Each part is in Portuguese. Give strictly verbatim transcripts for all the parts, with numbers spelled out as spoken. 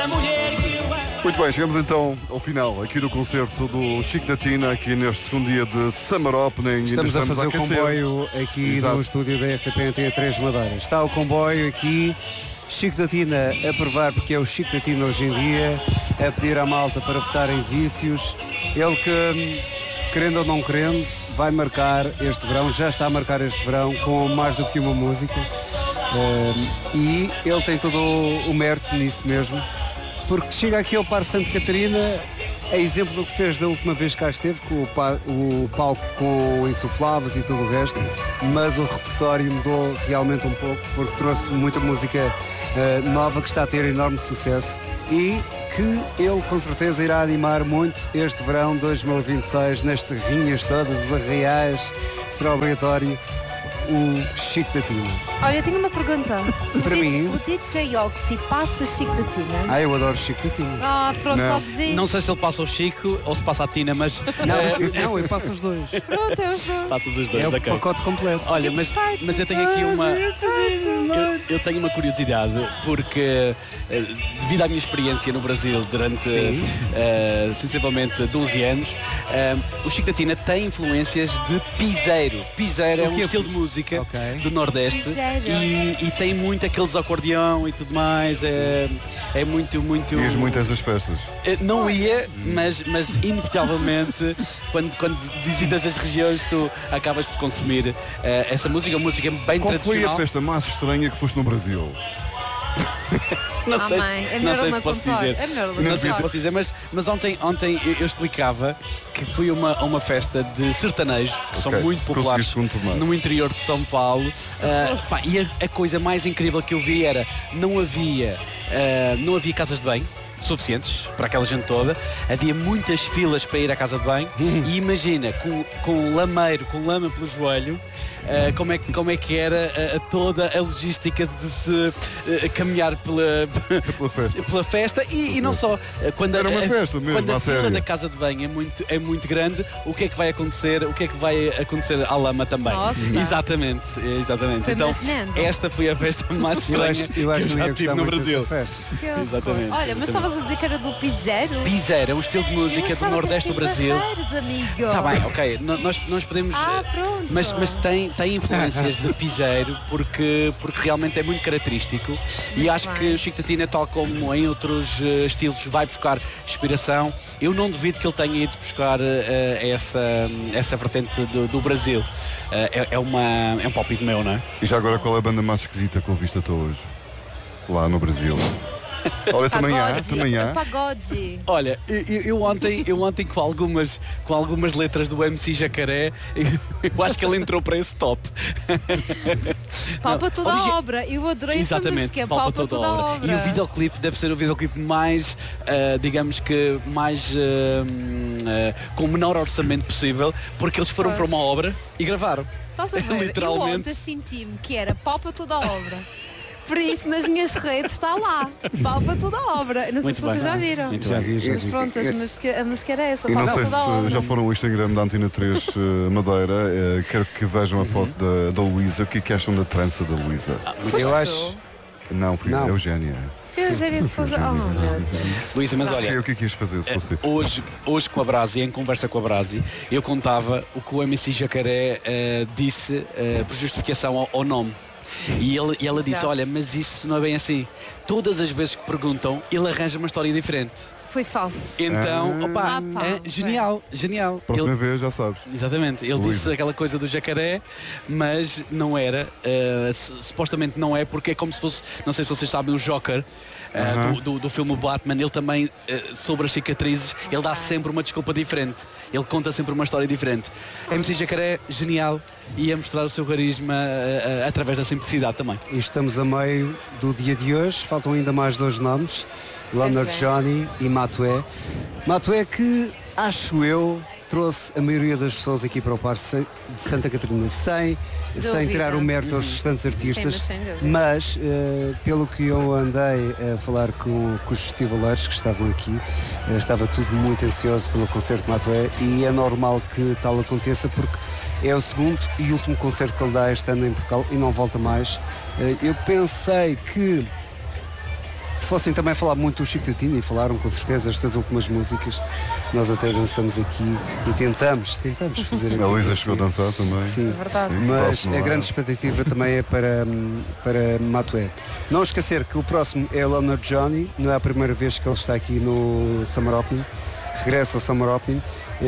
Muito bem, chegamos então ao final aqui do concerto do Chico da Tina, aqui neste segundo dia de Summer Opening. Estamos, estamos a fazer a o comboio aqui Exato. no estúdio da R T P Antena três Madeira. Está o comboio aqui, Chico da Tina a provar porque é o Chico da Tina hoje em dia, a pedir à malta para votar em Vícios. Ele que, querendo ou não querendo, vai marcar este verão, já está a marcar este verão com mais do que uma música. Um, e ele tem todo o, o mérito nisso mesmo, porque chega aqui ao Parque Santa Catarina, é exemplo do que fez da última vez que cá esteve, com o, pa, o palco com insufláveis e tudo o resto, mas o repertório mudou realmente um pouco, porque trouxe muita música uh, nova que está a ter enorme sucesso e que ele com certeza irá animar muito este verão dois mil e vinte e seis, nas terrinhas todas, os arraiais, será obrigatório o Chico da Tina. Olha, tenho uma pergunta. Para o mim? O D J Oxy passa Chico da Tina? Ah, eu adoro Chico da Tina. Ah, pronto, não. logo vi. Não sei se ele passa o Chico ou se passa a Tina, mas... Não, eu, não, eu passo os dois. Pronto, é os dois. Passas os dois, é o ok. pacote completo. Olha, mas, mas eu tenho aqui uma... Eu, eu tenho uma curiosidade, porque devido à minha experiência no Brasil durante uh, sensivelmente doze anos, uh, o Chico da Tina tem influências de piseiro. Piseiro é um estilo de música okay. do Nordeste e, e tem muito aqueles acordeão e tudo mais. É, é muito, muito... Ias muito a essas festas? Não ia, mas, mas inevitavelmente, quando, quando visitas as regiões, tu acabas por consumir uh, essa música, música bem Qual tradicional. Qual foi a festa mais estranha que foste no Brasil? Não sei, ah, mãe, é não sei não se posso dizer. É não, não sei se posso dizer, mas, mas ontem, ontem eu explicava que fui a uma, a uma festa de sertanejos que okay. são muito populares no interior de São Paulo. Uh, pá, e a, a coisa mais incrível que eu vi era não havia, uh, não havia casas de banho suficientes para aquela gente toda, havia muitas filas para ir à casa de banho e imagina, com, com lameiro, com lama pelo joelho, uh, como, é, como é que era uh, toda a logística de se uh, caminhar pela, pela festa, pela festa e, e não só, uh, quando era a, uma festa mesmo, quando a fila sério. da casa de banho é muito, é muito grande, o que é que vai acontecer? O que é que vai acontecer à lama também? Nossa. Exatamente, exatamente. Foi então, imaginando. esta foi a festa mais estranha eu acho, eu acho que eu já tive no Brasil. Exatamente. Olha, mas estavas a dizer que era do piseiro? Piseiro é um estilo de música do Nordeste do Brasil. Amigo. Tá bem, ok. Nós, nós podemos. Ah, pronto. Mas, mas tem, tem influências de piseiro porque, porque realmente é muito característico. Muito e acho bem. que o Chico da Tina, tal como em outros uh, estilos, vai buscar inspiração. Eu não duvido que ele tenha ido buscar uh, essa, essa vertente do, do Brasil. Uh, é, é, uma, é um palpite meu, não é? E já agora, qual é a banda mais esquisita que ouviste até hoje? Lá no Brasil. Olha, também há, também há. Pagode. Olha, eu, eu, ontem, eu ontem com algumas, com algumas letras do M C Jacaré, eu, eu acho que ele entrou para esse top. Palpa toda a obra. Eu adorei essa música. Palpa Palpa toda a obra. E o videoclipe deve ser o videoclipe mais, uh, digamos que, mais, uh, uh, com o menor orçamento possível, porque eles foram pois. para uma obra e gravaram. Estás a ver? Literalmente. Eu ontem senti-me que era Palpa toda a obra. Por isso, nas minhas redes está lá. Palpa toda a obra. Não sei Muito se bem. vocês já viram. Muito já vi, já Mas pronto, a música, a música era essa. E não sei toda a obra. se já foram ao Instagram da Antena três uh, Madeira. Uh, quero que vejam a uhum. foto da, da Luísa. O que é que acham da trança da Luísa? Ah, eu acho. Não, foi não. a Eugénia. Eugénia que faz. Oh, meu Deus. Luísa, mas olha. O que é que ias fazer se fosse? Hoje, hoje com a Brasi, em conversa com a Brasi, eu contava o que o M C Jacaré uh, disse uh, por justificação ao, ao nome. E, ele, e ela disse, olha, mas isso não é bem assim. Todas as vezes que perguntam, ele arranja uma história diferente. Foi falso. Então, ah, opa, ah, é genial, genial. Próxima ele, vez já sabes. Exatamente, ele Luísa. disse aquela coisa do jacaré, mas não era, uh, supostamente não é, porque é como se fosse, não sei se vocês sabem, o Joker. Uh, uh-huh. do, do, do filme Batman, ele também uh, sobre as cicatrizes, ele dá sempre uma desculpa diferente, ele conta sempre uma história diferente. M C Jacaré, genial, e a mostrar o seu carisma uh, uh, através da simplicidade também. E estamos a meio do dia de hoje, faltam ainda mais dois nomes, Leonard Johnny e Matué. Matué que, acho eu, trouxe a maioria das pessoas aqui para o Parque de Santa Catarina sem, sem tirar o mérito aos restantes artistas, Sim, mas, mas uh, pelo que eu andei a falar com, com os festivaleiros que estavam aqui, uh, estava tudo muito ansioso pelo concerto de Matué e é normal que tal aconteça porque é o segundo e último concerto que ele dá este ano em Portugal e não volta mais. Uh, eu pensei que fossem também falar muito do Chico da Tina, e falaram com certeza estas últimas músicas, nós até dançamos aqui e tentamos, tentamos fazer aqui. A Luísa chegou a dançar também. Sim, é verdade. Mas a grande expectativa também é para, para Matué. Não esquecer que o próximo é Leonard Johnny, não é a primeira vez que ele está aqui no Summer Opening, regressa ao Summer Opening.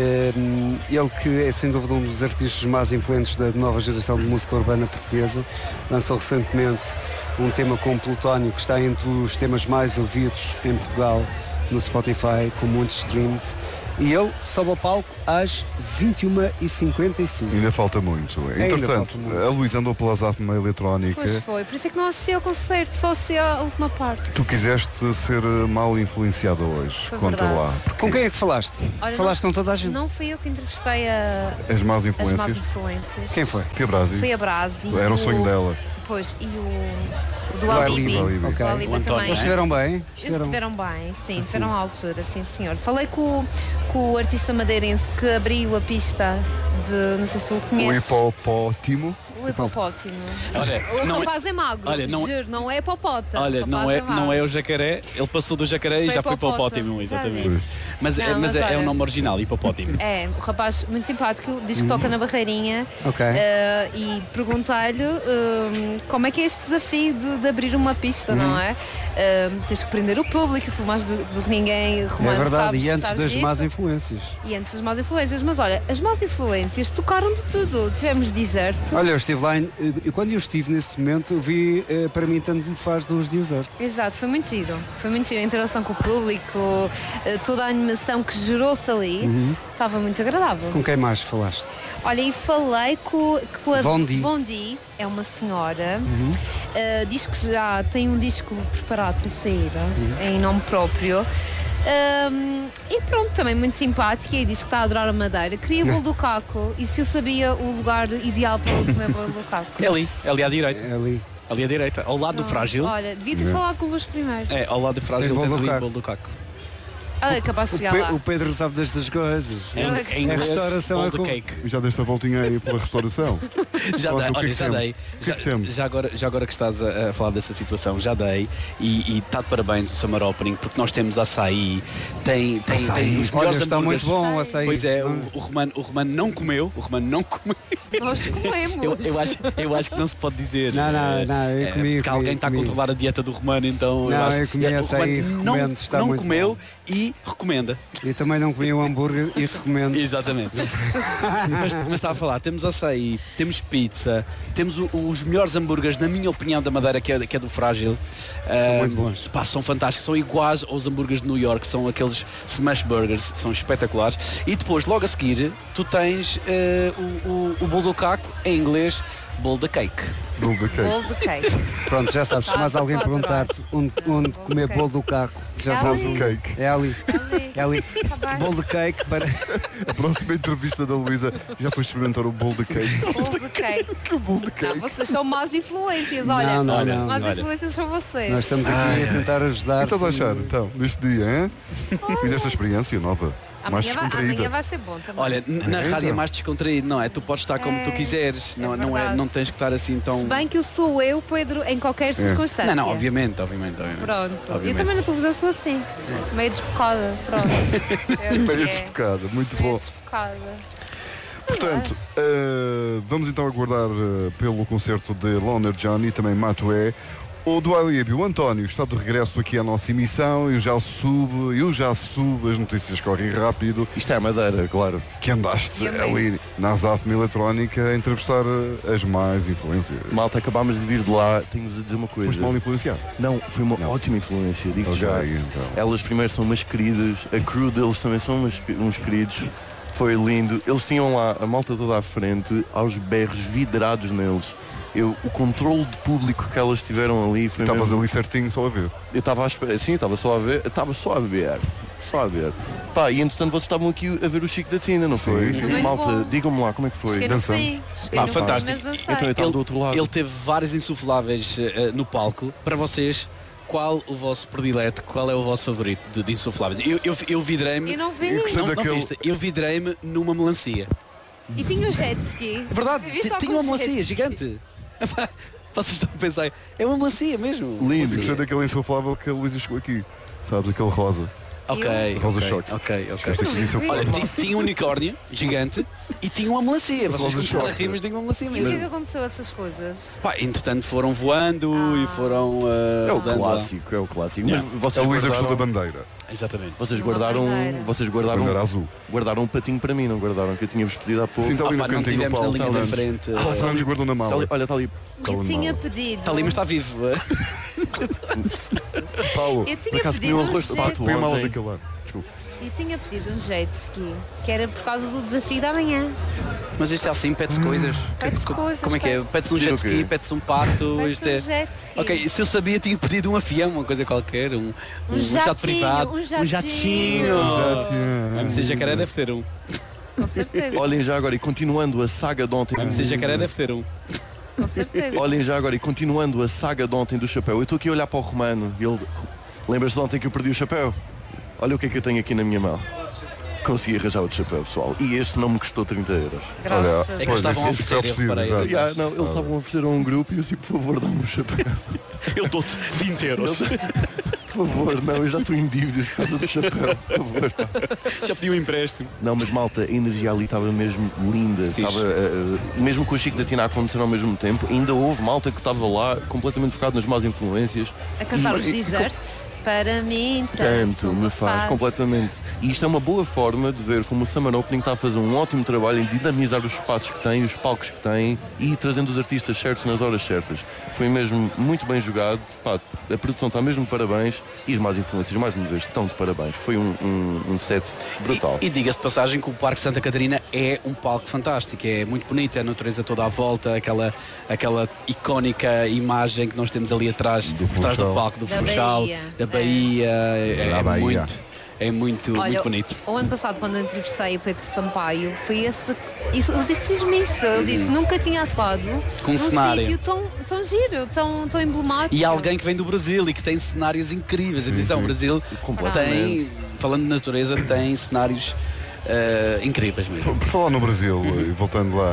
Ele que é sem dúvida um dos artistas mais influentes da nova geração de música urbana portuguesa, lançou recentemente um tema com Plutónio que está entre os temas mais ouvidos em Portugal no Spotify, com muitos streams, e ele sobe ao palco às vinte e uma e cinquenta e cinco. Ainda falta muito. Entretanto, a Luísa andou pela Zafma Eletrónica. Pois foi, por isso é que não assisti ao concerto, só assisti à última parte. Tu quiseste ser mal influenciada hoje, foi conta verdade. lá. Porque... Com quem é que falaste? Olha, falaste não, com toda a gente? Não fui eu que entrevistei a... As más influências? As más influências. Quem foi? Que a Brasi. Foi a Brasi. Era um o... sonho dela. Pois, e o... Do Alibi. Okay. também. Eles estiveram bem? Eles estiveram bem, sim, estiveram à altura, sim senhor. Falei com, com o artista madeirense que abriu a pista de, não sei se tu o conheces. O hipopótimo. O hipopótimo. Olha, o não rapaz é, é magro, olha, não, juro, não é hipopótamo. Olha, não é, é não é o jacaré, ele passou do jacaré e já foi para o hipopótimo, exatamente. Mas, não, mas, mas é, olha, é o nome original, hipopótimo. É, o rapaz muito simpático, diz que toca na Barreirinha, okay. uh, e perguntar-lhe uh, como é que é este desafio de, de abrir uma pista, uhum. não é? Uh, tens que prender o público, tu mais do, do que ninguém, Romano, é verdade, sabes, e antes das disso. más influências. E antes das más influências, mas olha, as más influências tocaram de tudo. Tivemos Desert. Olha, eu estive lá, em, e quando eu estive nesse momento, eu vi, eh, para mim, tanto me faz dos Desert. Exato, foi muito giro. Foi muito giro. A interação com o público, toda a animação que gerou-se ali, uhum. estava muito agradável. Com quem mais falaste? Olha, e falei com, com a Vondi. Vondi, é uma senhora, uhum. uh, diz que já tem um disco preparado para sair, uhum. em nome próprio. Um, e pronto, também muito simpática, e diz que está a adorar a Madeira. Queria bolo do Caco, e se eu sabia o lugar ideal para comer bolo do Caco? É ali, é ali à direita. É ali. Ali à direita, ao lado pronto, do Frágil. Olha, devia ter é. falado convosco primeiro. É, ao lado do Frágil tens ali o bolo do Caco. Ah, é capaz de chegar o, Pe lá. o Pedro sabe destas coisas. Em, em a restauração é com... cake. Já deste a voltinha aí pela restauração? já dei, olha, já dei. Já, já, já, agora, já agora que estás a, a falar dessa situação, já dei. E está de parabéns o Summer Opening, porque nós temos açaí, tem, tem, açaí. tem os melhores olha, está muito bom o açaí. Pois é, o, o, Romano, o Romano não comeu, o Romano não comeu. Nós comemos. Eu, eu, acho, eu acho que não se pode dizer. Não, não, não, eu comi. É, porque alguém está a controlar a dieta do Romano, então. Não, eu, acho, eu comi açaí, não, recomendo, está não muito comeu bom. E recomenda. Eu também não comi o hambúrguer e recomendo. Exatamente. mas, mas estava a falar, temos açaí, temos pizza, temos o, os melhores hambúrgueres, na minha opinião, da Madeira, que é, que é do Frágil. São uh, muito bons. Pá, são fantásticos, são iguais aos hambúrgueres de New York, são aqueles smash burgers, são espetaculares. E depois, logo a seguir, tu tens uh, o, o, o bolo do Caco, em inglês, bolo da cake. Bolo da cake. Bolo de cake. Pronto, já sabes, se mais alguém perguntar-te onde, onde comer bolo do Caco, já é sabes ali. Cake. É ali. É ali. É ali. Tá bolo de cake para. A próxima entrevista da Luísa, já foi experimentar o bolo de cake. Bolo de cake. Que bolo de cake. Não, vocês são más influências, olha. Não, não, não. Más olha. influências são vocês. Nós estamos aqui a tentar ajudar. O que estás a achar, então, neste dia, hein? Fiz esta experiência nova. Mais Amanhã vai, descontraída. amanhã vai ser bom também. Olha, n- na É, rádio é então. mais descontraído, não é? Tu podes estar como É, tu quiseres, não é não, é, verdade. não tens que estar assim tão. Se bem que eu sou eu, Pedro, em qualquer circunstância. Não, não, obviamente, obviamente, obviamente. Pronto. Obviamente. Eu também na televisão sou assim. Meio despocada. Pronto. É o que Meio é. desfocada, muito Meio bom. despocada. Portanto, uh, vamos então aguardar uh, pelo concerto de Leonard Johnny e também Matué. O do Alibi, o António, está de regresso aqui à nossa emissão. Eu já subo, eu já subo, as notícias correm rápido. Isto é a Madeira, claro. Que andaste Eu ali na Zafma Eletrónica a entrevistar uh, as mais influências. Malta, acabámos de vir de lá, tenho-vos a dizer uma coisa. Foste mal influenciado? Não, foi uma Não. ótima influência, digo Ok, já. então. Elas primeiro são umas queridas, a crew deles também são umas, uns queridos. Foi lindo. Eles tinham lá a malta toda à frente, aos berros vidrados neles. Eu, o controle de público que elas tiveram ali foi Estavas mesmo... ali certinho só a ver. Eu estava a esperar, sim, estava só a ver, estava só a ver, só a ver. Pá, e entretanto vocês estavam aqui a ver o Chico da Tina, não foi? Sim, sim. Muito Malta, bom. digam-me lá como é que foi. Cheguei no Dançamos. fim. Cheguei Ah, no fim, fantástico. mas dancei. Então eu estava do outro lado. Ele teve vários insufláveis uh, no palco. Para vocês, qual o vosso predileto? Qual é o vosso favorito de, de insufláveis? Eu, eu, eu vidrei-me. Eu não vi. Eu gostei Não, não daquele- viste? Eu vidrei-me numa melancia. E tinha um jet ski. É verdade, Eu vi só tinha com uma jet melancia ski. gigante. Vocês estão a pensar, é uma melancia mesmo. Lindo. Gostei daquele insuflável que a Luísa chegou aqui. Sabes, aquele rosa. Ok, rosa okay, choque. ok, ok. Olha, tinha, tinha um unicórnio gigante e tinha uma melancia. Vocês começaram a rir, mas tinha uma melancia mesmo. E o que é que aconteceu a essas coisas? Pá, entretanto foram voando ah. e foram... Uh, é o clássico, lá. é o clássico. Yeah. Mas vocês a Luísa gostou da bandeira. Exatamente. Vocês guardaram, vocês guardaram, bandeira azul. Guardaram um patinho para mim, não guardaram? Que eu tinha-vos pedido há pouco. Sim, está ali ah, no pá, cantinho do Paulo. Paulo. Na linha da frente. Ah, está nos guardou na mala. Tá ali, olha, está ali. Eu tinha pedido. Está ali, mas está vivo. Paulo, eu tinha pedido um jet ski. Põe a mala daquele lado. Desculpa. Eu tinha pedido um jet ski, que era por causa do desafio da manhã. Mas isto é assim, pede-se hum. coisas. Pede-se coisas. Como é que é? Pede-se um jet ski, pede-se um pato. Pede-se isto é... um jet ski. Ok, se eu sabia, tinha pedido um avião, uma coisa qualquer, um, um, um jatinho, jato privado. Um jatinho. Um jatinho. Um jatinho. M C Jacaré deve ser um. Com certeza. Olhem já agora, e continuando a saga de ontem. M C Jacaré deve ser um. Com certeza. Olhem já agora, e continuando a saga de ontem do chapéu. Eu estou aqui a olhar para o Romano e ele... Lembras-te de ontem que eu perdi o chapéu? Olha o que é que eu tenho aqui na minha mão. Consegui arranjar outro chapéu, pessoal. E este não me custou trinta euros. Graças. É que estavam a oferecer, eu reparei. Yeah, não, eles estavam a oferecer a um grupo e eu disse, por favor, dá-me um chapéu. Eu dou-te vinte euros. Por favor, não, eu já estou em dívidas por causa do chapéu, por favor. Pá. Já pedi um empréstimo. Não, mas malta, a energia ali estava mesmo linda. Estava, uh, mesmo com o Chico da Tina a acontecer ao mesmo tempo, ainda houve malta que estava lá completamente focado nas más influências. A cantar e, os e, desertos. Para mim, tanto, tanto me faz, faz completamente. E isto é uma boa forma de ver como o Summer Opening está a fazer um ótimo trabalho em dinamizar os espaços que tem, os palcos que tem e trazendo os artistas certos nas horas certas. Foi mesmo muito bem jogado. Pá, a produção está mesmo de parabéns e as más influências, mais uma vez, estão de parabéns. Foi um, um, um set brutal. E, e diga-se de passagem que o Parque Santa Catarina é um palco fantástico, é muito bonito, é a natureza toda à volta, aquela, aquela icónica imagem que nós temos ali atrás, do atrás do palco, do da Funchal, Bahia. da Bahia, é, é, é Bahia. muito. É muito, Olha, muito bonito. O ano passado, quando eu entrevistei o Pedro Sampaio, foi esse. Isso, ele disse-me isso. Ele disse que nunca tinha atuado com um num cenário sítio tão, tão giro, tão, tão emblemático. E alguém que vem do Brasil e que tem cenários incríveis. Atenção, o Brasil tem, falando de natureza, tem cenários uh, incríveis mesmo. Por, por falar no Brasil, uhum. e voltando lá,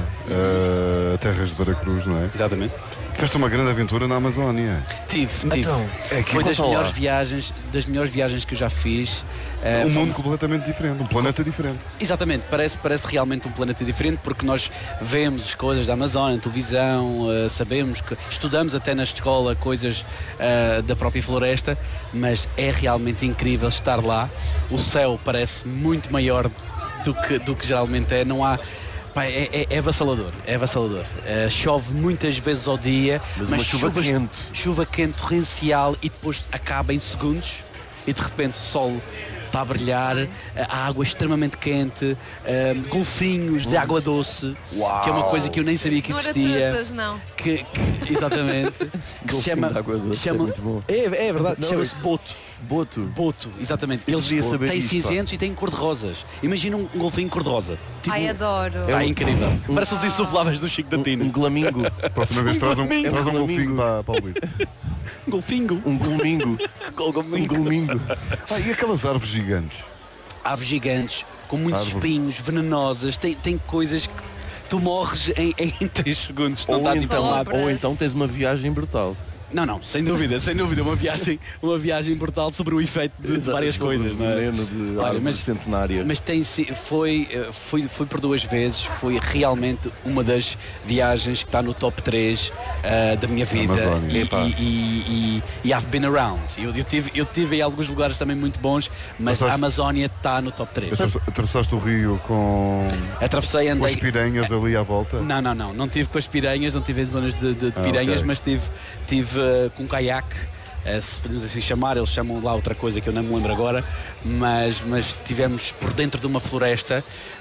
uh, terras de Veracruz, não é? Exatamente. Fez-te uma grande aventura na Amazónia. Tive, tive. Então, é que foi das melhores lá. viagens, das melhores viagens que eu já fiz. Um uh, mundo fomos... completamente diferente, um planeta diferente. Exatamente, parece, parece realmente um planeta diferente porque nós vemos as coisas da Amazónia na televisão, uh, sabemos que estudamos até na escola coisas uh, da própria floresta, mas é realmente incrível estar lá. O céu parece muito maior do que, do que geralmente é, não há. É, é, é avassalador, é avassalador. Uh, chove muitas vezes ao dia, mas, mas chuva chuva quente. Chuva quente torrencial e depois acaba em segundos e de repente o sol está a brilhar, a água é extremamente quente, uh, golfinhos de água doce, Uau. Que é uma coisa que eu nem sabia que existia. Não era trutas, não. Que, que, exatamente. que se chama, de água doce, chama, é muito bom. É, é verdade, chama-se boto. Boto. Boto, exatamente. Eu Eles saber têm disso, cinzentos e têm cor-de-rosas. Imagina um golfinho cor-de-rosa. Tipo, ai, adoro. É, é incrível. Um, Parece os insufláveis do Chico da Tina. Um, um glamingo. Próxima vez um traz um, glamingo. traz um golfinho para, para o Luís. Um golfinho. Um golmingo. Um golmingo. Ah, e aquelas árvores gigantes? Aves gigantes, com muitos Árvore. espinhos, venenosas. Tem, tem coisas que tu morres em, em três segundos. Não ou, dá então, tipo ou então tens uma viagem brutal. Não, não, sem dúvida, sem dúvida, uma viagem, uma viagem brutal sobre o efeito de, de várias coisas, não é? De Olha, mas, centenária. Mas tem foi, foi, foi por duas vezes, foi realmente uma das viagens que está no top três uh, da minha vida. E, e, e, e, e I've been around. Eu, eu, tive, eu tive em alguns lugares também muito bons, mas a Amazónia está no top três. Atravessaste o rio com, Atravessei, andei, com as piranhas ali à volta? Não, não, não, não tive com as piranhas, não tive em zonas de, de, de piranhas, ah, okay. mas tive, tive uh, com um caiaque. Uh, se podemos assim chamar, eles chamam lá outra coisa que eu não me lembro agora, mas, mas tivemos por dentro de uma floresta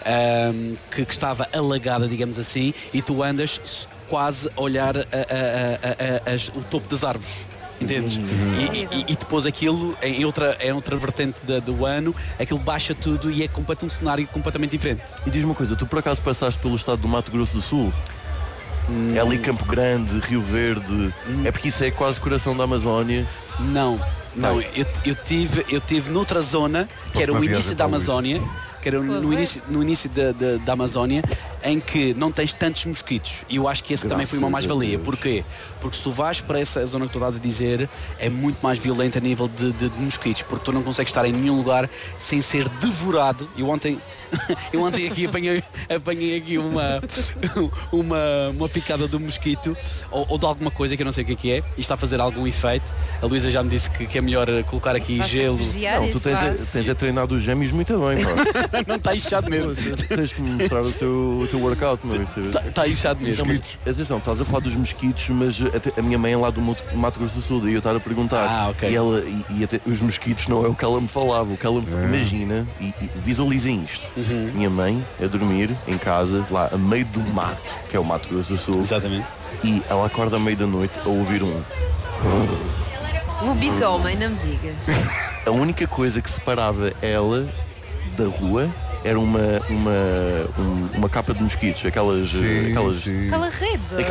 um, que, que estava alagada, digamos assim, e tu andas quase a olhar a, a, a, a, a, a, o topo das árvores. Entendes? Uhum. E, e, e depois aquilo, em outra, é outra vertente da, do ano, aquilo baixa tudo e é completo, um cenário completamente diferente. E diz-me uma coisa, tu por acaso passaste pelo estado do Mato Grosso do Sul? Hum. É ali Campo Grande, Rio Verde, hum. é porque isso é quase coração da Amazónia. Não, não, eu, eu, tive, eu tive noutra zona, que era o início da Amazónia, que era no início, no início da, da, da Amazónia, em que não tens tantos mosquitos. E eu acho que esse Graças também foi uma mais-valia. Porquê? Porque se tu vais para essa zona que tu estás a dizer, é muito mais violento a nível de, de, de mosquitos, porque tu não consegues estar em nenhum lugar sem ser devorado. Eu ontem, eu ontem aqui apanhei, apanhei aqui uma, uma, uma picada de um mosquito ou, ou de alguma coisa que eu não sei o que é que é e está a fazer algum efeito. A Luísa já me disse que, que é melhor colocar aqui Vais gelo. Não, tu tens a, tens a treinar os gêmeos muito bem, pá. Não está inchado mesmo. Tens que me mostrar o teu, o teu workout, meu. Está tá inchado mesmo. Não, mas, atenção, estás a falar dos mosquitos, mas até, a minha mãe é lá do Mato Grosso do Sul e eu estava a perguntar. Ah, ok. E, ela, e, e até, os mosquitos não é o que ela me falava. O que ela me É. imagina, e, e visualizem isto. Uhum. Minha mãe a dormir em casa, lá a meio do mato, que é o Mato Grosso do Sul. Exatamente. E ela acorda à meia da noite a ouvir um. Um lobisomem, não me digas. A única coisa que separava ela da rua era uma, uma, um- uma capa de mosquitos, aquelas. Sim, aquelas sim. Aquela rede.